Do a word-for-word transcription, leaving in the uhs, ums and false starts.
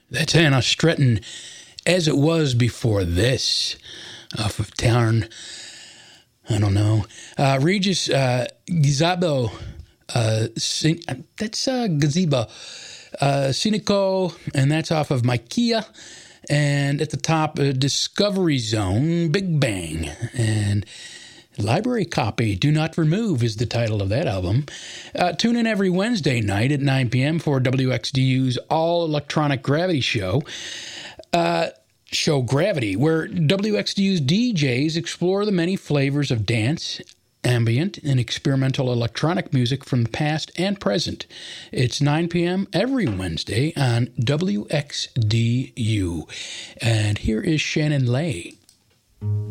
That's Anna Stretton, As It Was Before This, off of Town, I don't know, uh, Regis uh, Gazebo, uh, that's uh, Gazebo, uh, Cynico, and that's off of Mikea, and at the top, uh, Discovery Zone, Big Bang, and Library Copy, Do Not Remove is the title of that album. Uh, tune in every Wednesday night at nine p.m. for W X D U's all-electronic Gravity show, uh, Show Gravity, where W X D U's D Js explore the many flavors of dance, ambient, and experimental electronic music from the past and present. It's nine p.m. every Wednesday on W X D U. And here is Shannon Lay.